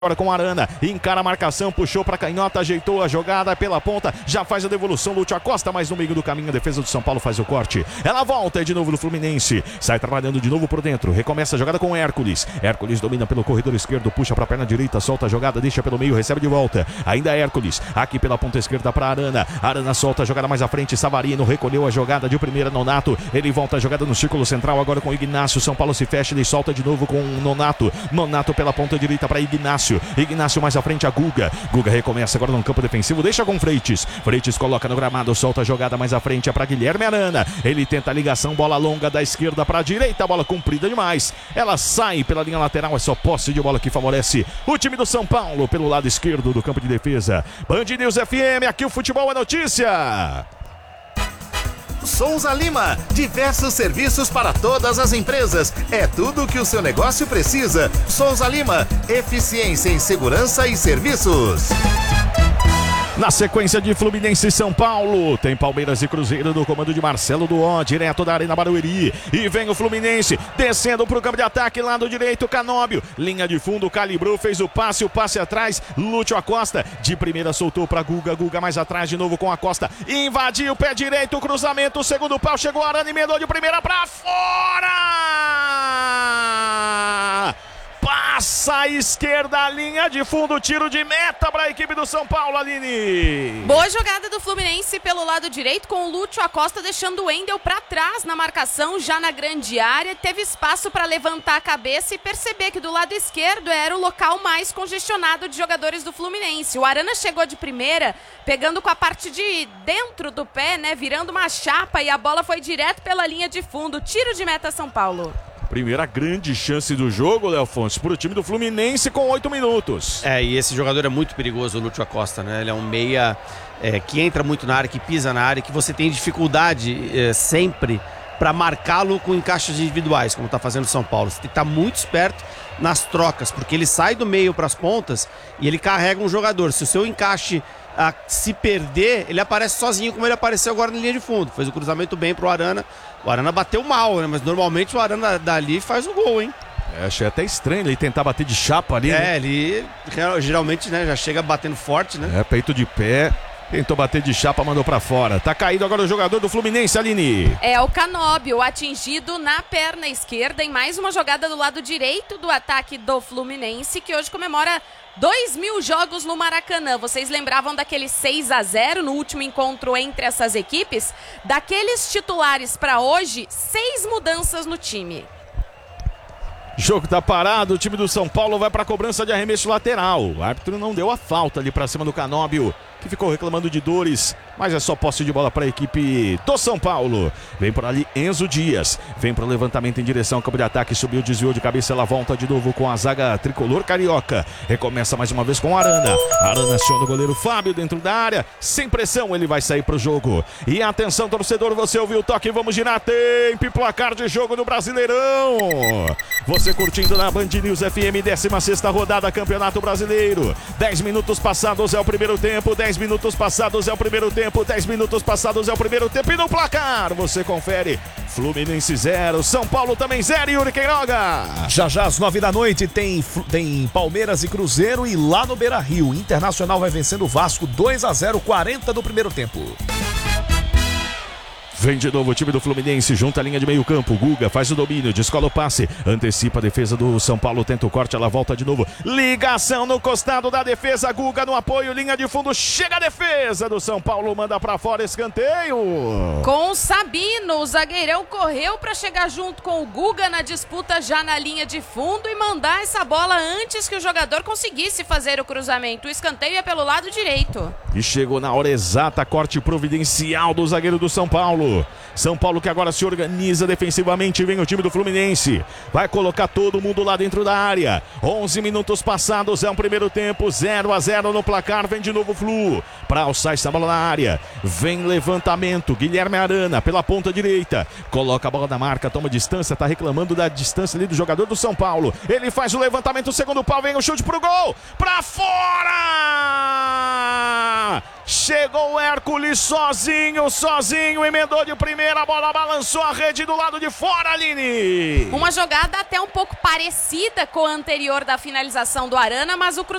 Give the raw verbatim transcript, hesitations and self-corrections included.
Agora com Arana, encara a marcação, puxou para canhota, ajeitou a jogada pela ponta, já faz a devolução, Lúcio Acosta, mas no meio do caminho a defesa do São Paulo faz o corte. Ela volta de novo no Fluminense, sai trabalhando de novo por dentro, recomeça a jogada com Hércules. Hércules domina pelo corredor esquerdo, puxa para a perna direita, solta a jogada, deixa pelo meio, recebe de volta. Ainda Hércules, aqui pela ponta esquerda para Arana. Arana solta a jogada mais à frente, Savarino recolheu a jogada de primeira, Nonato. Ele volta a jogada no círculo central agora com Ignácio. São Paulo se fecha, ele solta de novo com Nonato. Nonato pela ponta direita para Ignácio. Ignácio mais à frente a Guga. Guga recomeça agora no campo defensivo, deixa com Freitas. Freitas coloca no gramado, solta a jogada mais à frente, é para Guilherme Arana. Ele tenta a ligação, bola longa da esquerda para a direita, bola comprida demais. Ela sai pela linha lateral, é só posse de bola que favorece o time do São Paulo pelo lado esquerdo do campo de defesa. Band News F M, aqui o futebol é notícia. Souza Lima, diversos serviços para todas as empresas. É tudo o que o seu negócio precisa. Souza Lima, eficiência em segurança e serviços. Na sequência de Fluminense e São Paulo, tem Palmeiras e Cruzeiro no comando de Marcelo Duó, direto da Arena Barueri. E vem o Fluminense, descendo para o campo de ataque, lado direito, Canóbio. Linha de fundo, calibrou, fez o passe, o passe atrás, Lúcio Acosta. De primeira soltou para Guga, Guga mais atrás de novo com Acosta. Invadiu o pé direito, cruzamento, segundo pau, chegou Arana, emendou de primeira para fora! Passa a esquerda, a linha de fundo, tiro de meta para a equipe do São Paulo, Aline. Boa jogada do Fluminense pelo lado direito, com o Lúcio Acosta deixando o Wendel para trás na marcação, já na grande área. Teve espaço para levantar a cabeça e perceber que do lado esquerdo era o local mais congestionado de jogadores do Fluminense. O Arana chegou de primeira, pegando com a parte de dentro do pé, né, virando uma chapa, e a bola foi direto pela linha de fundo. Tiro de meta São Paulo. Primeira grande chance do jogo, Léo Fontes, para o time do Fluminense com oito minutos. É, e esse jogador é muito perigoso, o Lúcio Acosta, né? Ele é um meia é, que entra muito na área, que pisa na área, que você tem dificuldade é, sempre para marcá-lo com encaixes individuais, como está fazendo o São Paulo. Você tem que estar muito esperto nas trocas, porque ele sai do meio para as pontas e ele carrega um jogador. Se o seu encaixe a se perder, ele aparece sozinho, como ele apareceu agora na linha de fundo. Fez o cruzamento bem pro Arana. O Arana bateu mal, né? Mas normalmente o Arana dali faz o gol, hein? É, achei até estranho ele tentar bater de chapa ali. É, né? ele geralmente, né, já chega batendo forte, né? É, peito de pé. Tentou bater de chapa, mandou pra fora. Tá caído agora o jogador do Fluminense, Aline. É o Canóbio, atingido na perna esquerda, em mais uma jogada do lado direito do ataque do Fluminense, que hoje comemora dois mil jogos no Maracanã. Vocês lembravam daquele seis a zero no último encontro entre essas equipes? Daqueles titulares pra hoje, seis mudanças no time. Jogo tá parado, o time do São Paulo vai pra cobrança de arremesso lateral. O árbitro não deu a falta ali pra cima do Canóbio, que ficou reclamando de dores, mas é só posse de bola para a equipe do São Paulo. Vem por ali Enzo Dias, vem para o levantamento em direção ao campo de ataque, subiu, desviou de cabeça, ela volta de novo com a zaga tricolor carioca. Recomeça mais uma vez com Arana. Arana aciona o goleiro Fábio dentro da área, sem pressão ele vai sair para o jogo. E atenção torcedor, você ouviu o toque, vamos girar, tempo e placar de jogo do Brasileirão. Você curtindo na Band News F M, décima sexta rodada, Campeonato Brasileiro. dez minutos passados é o primeiro tempo, dez minutos passados é o primeiro tempo, dez minutos passados é o primeiro tempo, e no placar você confere: Fluminense zero, São Paulo também zero, Yuri Queiroga. Já já às nove da noite tem, tem Palmeiras e Cruzeiro, e lá no Beira-Rio, Internacional vai vencendo o Vasco dois a zero, quarenta do primeiro tempo. Vem de novo o time do Fluminense, junta a linha de meio campo, Guga faz o domínio, descola o passe, antecipa a defesa do São Paulo, tenta o corte, ela volta de novo, ligação no costado da defesa, Guga no apoio, linha de fundo, chega a defesa do São Paulo, manda pra fora, escanteio. Com o Sabino, o zagueirão correu pra chegar junto com o Guga na disputa já na linha de fundo e mandar essa bola antes que o jogador conseguisse fazer o cruzamento. O escanteio é pelo lado direito. E chegou na hora exata, corte providencial do zagueiro do São Paulo. São Paulo que agora se organiza defensivamente, vem o time do Fluminense, vai colocar todo mundo lá dentro da área. onze minutos passados, é um primeiro tempo, zero a zero no placar, vem de novo o Flu, para alçar essa bola na área, vem levantamento, Guilherme Arana pela ponta direita, coloca a bola na marca, toma distância, tá reclamando da distância ali do jogador do São Paulo, ele faz o levantamento, segundo pau, vem o chute pro gol, pra fora! Chegou o Hércules sozinho, sozinho, emendou de primeira, a bola balançou a rede do lado de fora, Aline. Uma jogada até um pouco parecida com a anterior da finalização do Arana, mas o